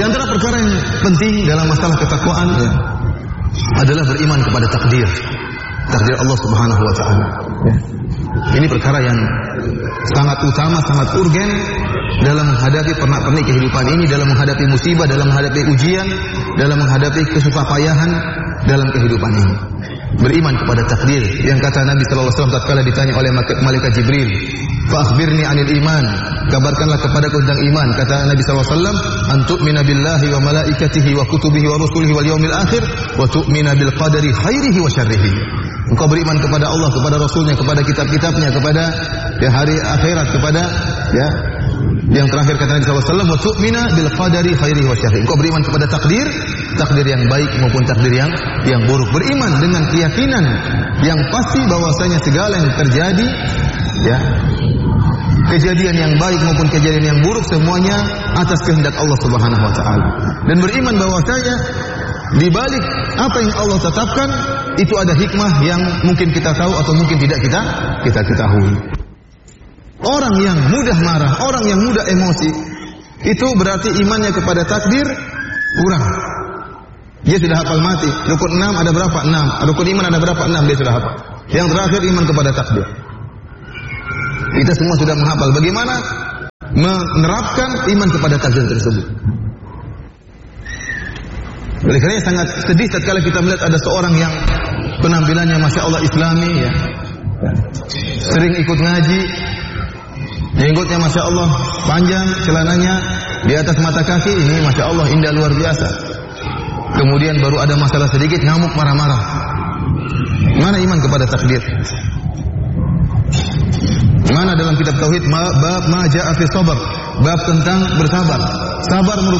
Di antara perkara yang penting dalam masalah ketakwaan adalah beriman kepada takdir Allah Subhanahu wa taala. Ini perkara yang sangat utama, sangat urgen dalam menghadapi pernak-pernik kehidupan ini, dalam menghadapi musibah, dalam menghadapi ujian, dalam menghadapi kesusahpayahan dalam kehidupan ini. Beriman kepada takdir. Yang kata Nabi sallallahu alaihi wasallam tatkala ditanya oleh malaikat Jibril, "Fa akhbirni 'anil iman." Kabarkanlah kepadaku tentang iman. Kata Nabi sallallahu alaihi wasallam, "An tu'mina billahi wa malaikatihi wa kutubihi wa rusulihi wal yaumil akhir wa tu'mina bil qadari khairihi wa syarrihi." Engkau beriman kepada Allah, kepada Rasulnya, kepada kitab-kitabnya, kepada hari akhirat, kepada yang terakhir kata Nabi sallallahu alaihi wasallam, "Wa tu'mina bil qadari khairihi wa syarrihi." Engkau beriman kepada takdir yang baik maupun takdir yang buruk. Beriman dengan keyakinan yang pasti bahwasanya segala yang terjadi, kejadian yang baik maupun kejadian yang buruk semuanya atas kehendak Allah Subhanahu wa taala. Dan beriman bahwasanya di balik apa yang Allah tetapkan itu ada hikmah yang mungkin kita tahu atau mungkin tidak kita ketahui. Orang yang mudah marah, orang yang mudah emosi, itu berarti imannya kepada takdir kurang. Dia sudah hafal mati. Rukun 6 ada berapa? 6. Rukun iman ada berapa? 6. Dia sudah hafal. Yang terakhir iman kepada takdir. Kita semua sudah menghafal. Bagaimana menerapkan iman kepada takdir tersebut? Oleh karena sangat sedih tatkala kita melihat ada seorang yang penampilannya Masya Allah Islami, sering ikut ngaji, jenggotnya Masya Allah panjang, celananya di atas mata kaki, ini Masya Allah indah luar biasa. Kemudian baru ada masalah sedikit, ngamuk marah-marah. Mana iman kepada takdir? Mana dalam kitab tauhid bab ma ja'a fi sabr, bab tentang bersabar. Sabar